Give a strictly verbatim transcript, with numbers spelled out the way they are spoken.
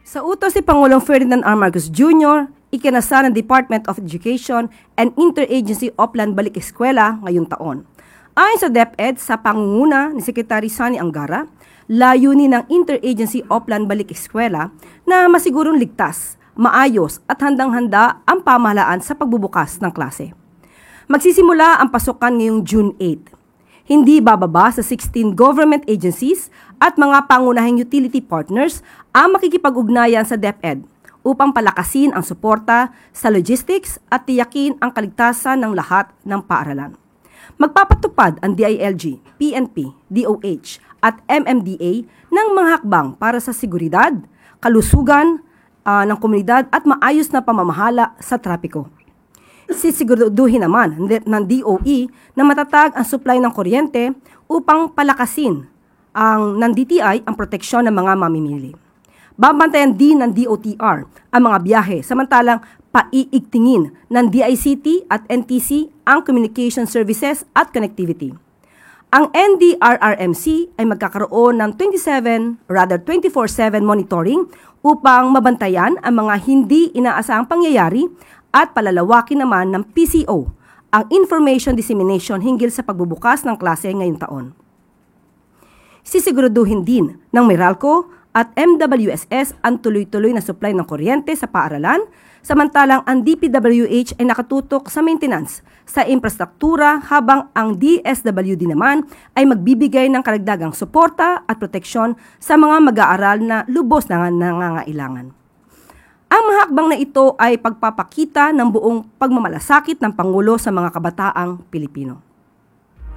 Sa utos si Pangulong Ferdinand R. Marcos Junior, ikinasa ng Department of Education and Interagency Oplan Balik Eskwela ngayong taon. Ayon sa DepEd, sa pangunguna ni Secretary Sunny Angara, layunin ng Interagency Oplan Balik Eskwela na masigurong ligtas, maayos at handang-handa ang pamahalaan sa pagbubukas ng klase. Magsisimula ang pasukan ngayong June eighth. Hindi bababa sa sixteen government agencies at mga pangunahing utility partners ang makikipag-ugnayan sa DepEd upang palakasin ang suporta sa logistics at tiyakin ang kaligtasan ng lahat ng paaralan. Magpapatupad ang D I L G, P N P, D O H at M M D A ng mga hakbang para sa seguridad, kalusugan uh, ng komunidad at maayos na pamamahala sa trapiko. Sisiguraduhin naman ng D O E na matatag ang supply ng kuryente upang palakasin ang ng D T I ang proteksyon ng mga mamimili. Babantayan din ng D O T R ang mga biyahe samantalang paiigtingin ng D I C T at N T C ang communication services at connectivity. Ang N D R R M C ay magkakaroon ng twenty-seven, rather twenty-four seven monitoring upang mabantayan ang mga hindi inaasahang pangyayari at palalawakin naman ng P C O ang information dissemination hinggil sa pagbubukas ng klase ngayong taon. Sisiguraduhin din ng Meralco at M W S S ang tuloy-tuloy na supply ng kuryente sa paaralan, samantalang ang D P W H ay nakatutok sa maintenance sa infrastruktura habang ang D S W D naman ay magbibigay ng karagdagang suporta at proteksyon sa mga mag-aaral na lubos na nangangailangan. Ang mga hakbang na ito ay pagpapakita ng buong pagmamalasakit ng Pangulo sa mga kabataang Pilipino.